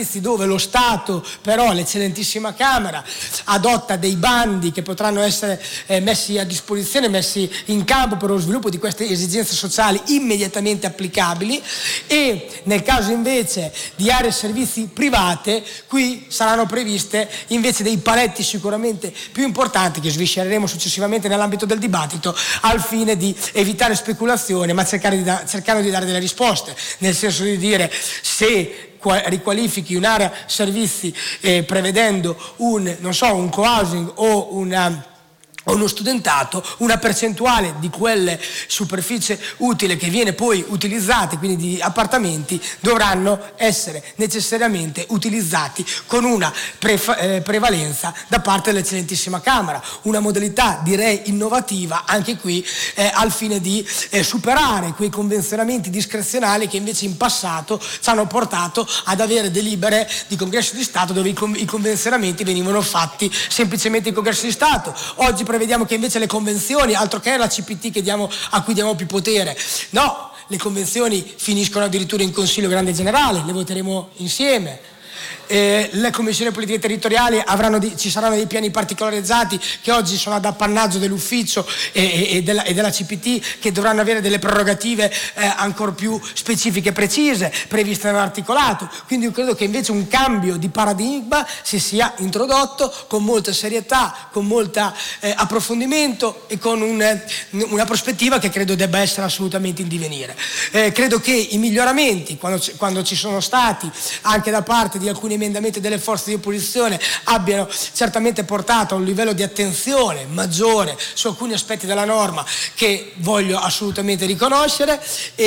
dove lo Stato, però l'eccellentissima Camera, adotta dei bandi che potranno essere messi a disposizione, messi in campo per lo sviluppo di queste esigenze sociali immediatamente applicabili, e nel caso invece di aree e servizi private, qui saranno previste invece dei paletti sicuramente più importanti che sviscereremo successivamente nell'ambito del dibattito, al fine di evitare speculazione, ma cercando di dare delle risposte, nel senso di dire: se riqualifichi un'area servizi prevedendo un co-housing o uno studentato, una percentuale di quelle superficie utile che viene poi utilizzate, quindi di appartamenti, dovranno essere necessariamente utilizzati con una prevalenza da parte dell'eccellentissima Camera, una modalità direi innovativa anche qui al fine di superare quei convenzionamenti discrezionali che invece in passato ci hanno portato ad avere delibere di congresso di Stato dove i convenzionamenti venivano fatti semplicemente in congresso di Stato. Oggi prevediamo che invece le convenzioni, altro che la CPT a cui diamo più potere, no, le convenzioni finiscono addirittura in Consiglio Grande Generale, le voteremo insieme. Le commissioni politiche territoriali ci saranno dei piani particolarizzati che oggi sono ad appannaggio dell'ufficio e della CPT, che dovranno avere delle prerogative ancor più specifiche e precise previste nell'articolato. Quindi io credo che invece un cambio di paradigma si sia introdotto con molta serietà, con molto approfondimento e con una prospettiva che credo debba essere assolutamente in divenire. Credo che i miglioramenti, quando ci sono stati anche da parte di alcuni emendamenti delle forze di opposizione, abbiano certamente portato a un livello di attenzione maggiore su alcuni aspetti della norma che voglio assolutamente riconoscere.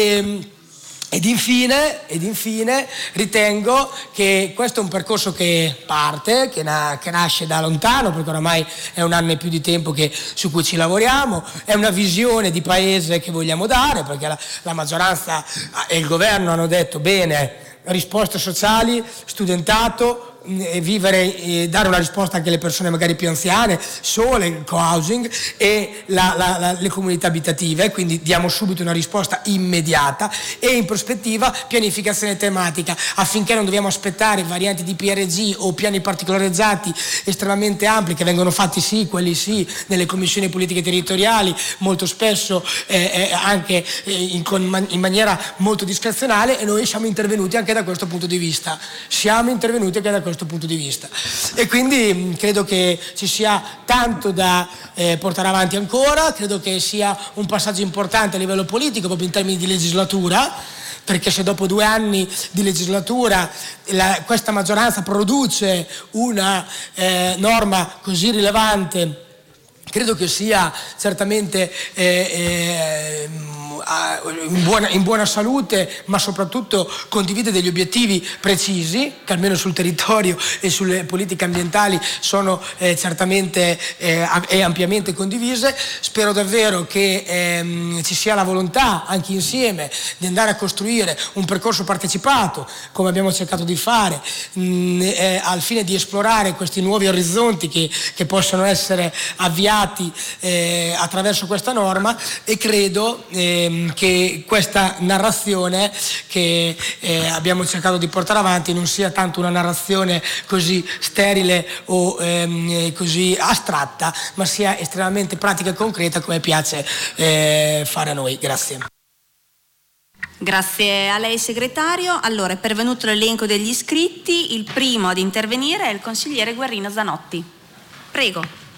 Ed infine ritengo che questo è un percorso che parte, che nasce da lontano, perché oramai è un anno e più di tempo su cui ci lavoriamo, è una visione di paese che vogliamo dare, perché la maggioranza e il governo hanno detto: bene, risposte sociali, studentato, dare una risposta anche alle persone magari più anziane, sole, il co-housing e le comunità abitative, quindi diamo subito una risposta immediata, e in prospettiva pianificazione tematica, affinché non dobbiamo aspettare varianti di PRG o piani particolarizzati estremamente ampli che vengono fatti quelli nelle commissioni politiche territoriali, molto spesso anche in maniera molto discrezionale, e noi siamo intervenuti anche da questo punto di vista. E quindi credo che ci sia tanto da portare avanti ancora, credo che sia un passaggio importante a livello politico proprio in termini di legislatura, perché se dopo 2 anni di legislatura questa maggioranza produce una norma così rilevante, credo che sia certamente in buona salute, ma soprattutto condivide degli obiettivi precisi che almeno sul territorio e sulle politiche ambientali sono certamente e ampiamente condivise. Spero davvero che ci sia la volontà anche insieme di andare a costruire un percorso partecipato, come abbiamo cercato di fare, al fine di esplorare questi nuovi orizzonti che possono essere avviati attraverso questa norma, e credo che questa narrazione che abbiamo cercato di portare avanti non sia tanto una narrazione così sterile o così astratta, ma sia estremamente pratica e concreta, come piace fare a noi. Grazie. Grazie a lei, segretario. Allora, è pervenuto l'elenco degli iscritti. Il primo ad intervenire è il consigliere Guerrino Zanotti. Prego.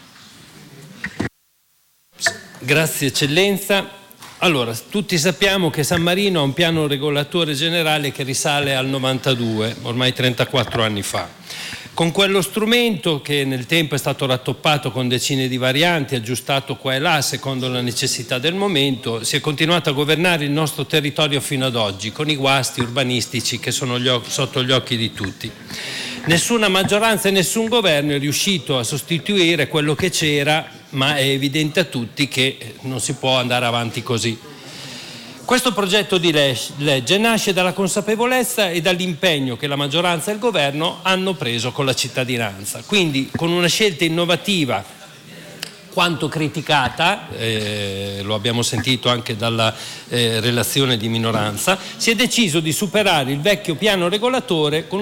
Grazie eccellenza. Allora, tutti sappiamo che San Marino ha un piano regolatore generale che risale al 92, ormai 34 anni fa. Con quello strumento, che nel tempo è stato rattoppato con decine di varianti, aggiustato qua e là secondo la necessità del momento, si è continuato a governare il nostro territorio fino ad oggi, con i guasti urbanistici che sono sotto gli occhi di tutti. Nessuna maggioranza e nessun governo è riuscito a sostituire quello che c'era, ma è evidente a tutti che non si può andare avanti così. Questo progetto di legge nasce dalla consapevolezza e dall'impegno che la maggioranza e il governo hanno preso con la cittadinanza. Quindi, con una scelta innovativa quanto criticata, lo abbiamo sentito anche dalla relazione di minoranza, si è deciso di superare il vecchio piano regolatore con